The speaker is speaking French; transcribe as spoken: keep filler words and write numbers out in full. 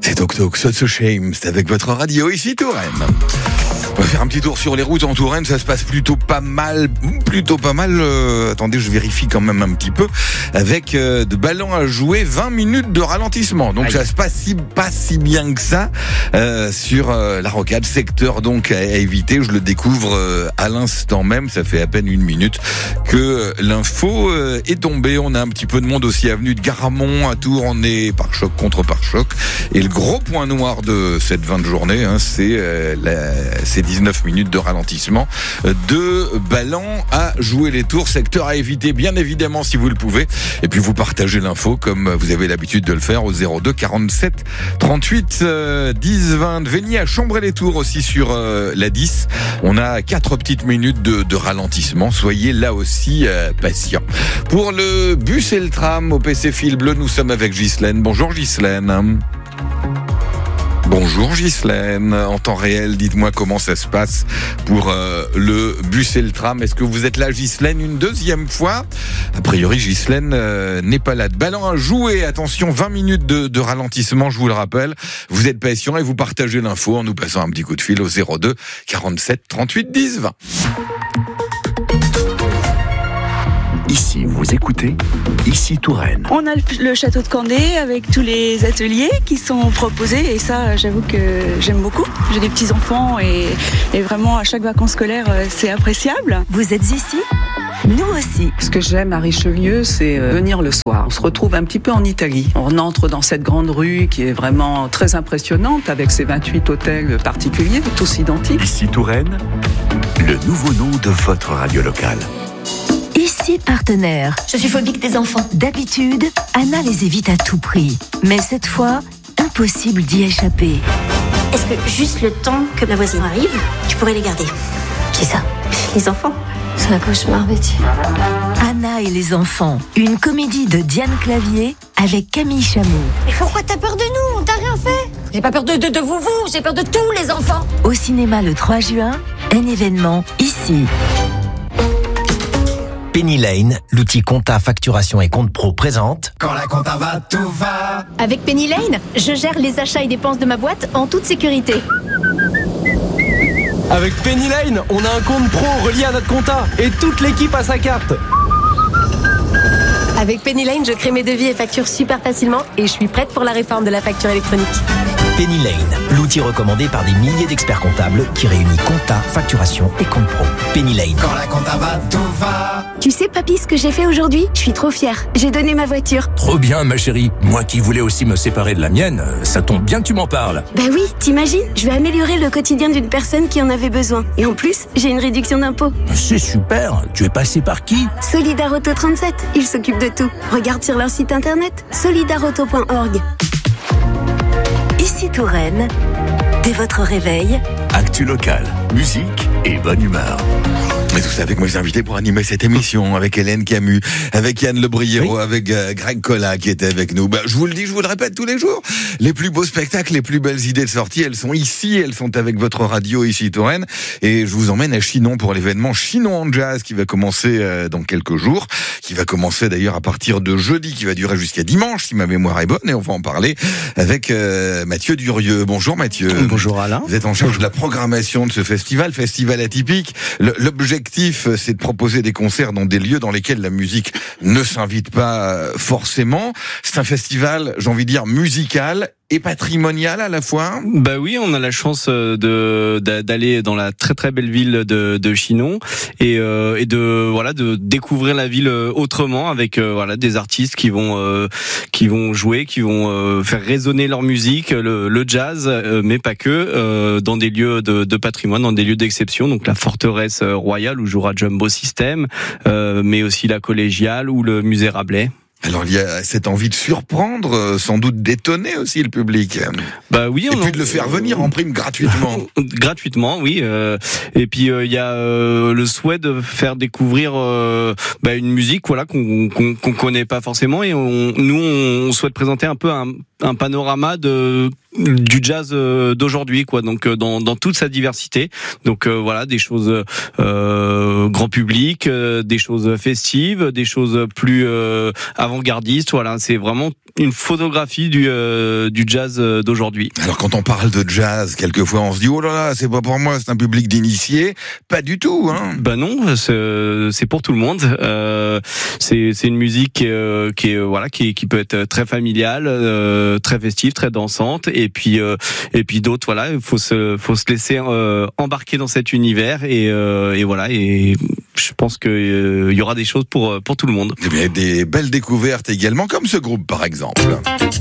C'est Tok Tok, Such a Shame, c'est avec votre radio ici Touraine. On va faire un petit tour sur les routes en Touraine, ça se passe plutôt pas mal, plutôt pas mal. Euh, attendez, je vérifie quand même un petit peu. Avec euh, de ballons à jouer, vingt minutes de ralentissement. Donc Aïe. ça se passe si, pas si bien que ça euh, sur euh, la rocade, secteur donc à, à éviter. Je le découvre euh, à l'instant même, ça fait à peine une minute que euh, l'info euh, est tombée. On a un petit peu de monde aussi avenue de Garamond à Tours. On est par choc contre par choc. Et le gros point noir de cette fin de journée, hein, c'est euh, la, c'est dix-neuf minutes de ralentissement de ballons à jouer les tours, secteur à éviter bien évidemment si vous le pouvez, et puis vous partagez l'info comme vous avez l'habitude de le faire au zéro deux quarante-sept trente-huit dix vingt. Venez à Chambray-les-Tours aussi sur euh, la dix, on a quatre petites minutes de, de ralentissement, soyez là aussi euh, patients. Pour le bus et le tram au P C Fil Bleu, nous sommes avec Ghislaine. Bonjour Ghislaine. Bonjour Ghislaine, en temps réel, dites-moi comment ça se passe pour euh, le bus et le tram. Est-ce que vous êtes là Ghislaine une deuxième fois? A priori Ghislaine euh, n'est pas là. De ballon à jouer, attention, vingt minutes de, de ralentissement, je vous le rappelle. Vous êtes patient et vous partagez l'info en nous passant un petit coup de fil au zéro deux quarante-sept trente-huit dix vingt. Ici, vous écoutez, ici Touraine. On a le château de Candé avec tous les ateliers qui sont proposés et ça, j'avoue que j'aime beaucoup. J'ai des petits-enfants et, et vraiment à chaque vacances scolaires, c'est appréciable. Vous êtes ici ? Nous aussi. Ce que j'aime à Richelieu, c'est venir le soir. On se retrouve un petit peu en Italie. On entre dans cette grande rue qui est vraiment très impressionnante avec ses vingt-huit hôtels particuliers, tous identiques. Ici Touraine, le nouveau nom de votre radio locale. Ici partenaire. Je suis phobique des enfants. D'habitude, Anna les évite à tout prix. Mais cette fois, impossible d'y échapper. Est-ce que juste le temps que la voisine arrive, tu pourrais les garder? Qui ça? Les enfants. C'est un cauchemar, Betty. Anna et les enfants. Une comédie de Diane Clavier avec Camille Chamou. Mais pourquoi t'as peur de nous? On t'a rien fait. J'ai pas peur de, de, de vous, vous. J'ai peur de tous les enfants. Au cinéma le trois juin, un événement ici. Penny Lane, l'outil compta, facturation et compte pro présente. Quand la compta va, tout va. Avec Penny Lane, je gère les achats et dépenses de ma boîte en toute sécurité. Avec Penny Lane, on a un compte pro relié à notre compta et toute l'équipe a sa carte. Avec Penny Lane, je crée mes devis et factures super facilement et je suis prête pour la réforme de la facture électronique. Penny Lane, l'outil recommandé par des milliers d'experts comptables qui réunit compta, facturation et compte pro. Penny Lane. Quand la compta va, tout va. Tu sais, papy, ce que j'ai fait aujourd'hui? Je suis trop fière. J'ai donné ma voiture. Trop bien, ma chérie. Moi qui voulais aussi me séparer de la mienne, ça tombe bien que tu m'en parles. Ben oui, t'imagines? Je vais améliorer le quotidien d'une personne qui en avait besoin. Et en plus, j'ai une réduction d'impôt. C'est super. Tu es passé par qui? Solidarauto trente-sept. Ils s'occupent de tout. Regarde sur leur site internet, solidarauto point org. Ici Touraine, dès votre réveil, actu local, musique et bonne humeur. Et tout ça avec mes invités pour animer cette émission, avec Hélène Camus, avec Yann Le Briero, oui. avec euh, Greg Collat qui était avec nous. Bah, je vous le dis, je vous le répète tous les jours, les plus beaux spectacles, les plus belles idées de sortie, elles sont ici, elles sont avec votre radio ici Touraine. Et je vous emmène à Chinon pour l'événement Chinon en Jazz qui va commencer euh, dans quelques jours, qui va commencer d'ailleurs à partir de jeudi, qui va durer jusqu'à dimanche si ma mémoire est bonne. Et on va en parler avec euh, Mathieu Durieux. Bonjour Mathieu. Bonjour Alain. Vous êtes en charge de la programmation de ce festival, festival atypique. Le, l'objectif c'est de proposer des concerts dans des lieux dans lesquels la musique ne s'invite pas forcément. C'est un festival, j'ai envie de dire, musical et patrimonial à la fois. Bah oui, on a la chance de, d'aller dans la très très belle ville de, de Chinon et, euh, et de voilà de découvrir la ville autrement avec euh, voilà des artistes qui vont euh, qui vont jouer, qui vont euh, faire résonner leur musique, le, le jazz, euh, mais pas que, euh, dans des lieux de, de patrimoine, dans des lieux d'exception. Donc la forteresse royale où jouera Jumbo System, euh, mais aussi la collégiale ou le musée Rabelais. Alors il y a cette envie de surprendre, sans doute d'étonner aussi le public. Bah oui, et on puis en... de le faire venir en prime gratuitement. gratuitement, oui. Euh, et puis il euh, y a euh, le souhait de faire découvrir euh, bah, une musique, voilà, qu'on, qu'on qu'on connaît pas forcément. Et on, nous, on souhaite présenter un peu un, un panorama de du jazz d'aujourd'hui, quoi. Donc dans, dans toute sa diversité. Donc euh, voilà, des choses euh, grand public, euh, des choses festives, des choses plus euh, avant-gardistes. Voilà, c'est vraiment une photographie du euh, du jazz d'aujourd'hui. Alors quand on parle de jazz, quelquefois on se dit oh là là, c'est pas pour moi, c'est un public d'initiés. Pas du tout, hein. Ben non, c'est, c'est pour tout le monde. Euh, c'est c'est une musique qui est, qui est voilà qui qui peut être très familiale, euh, très festive, très dansante. Et puis euh, et puis d'autres, voilà, il faut se faut se laisser euh, embarquer dans cet univers et euh, et voilà, et je pense que euh, il y aura des choses pour pour tout le monde. Et bien, des belles découvertes également, comme ce groupe par exemple.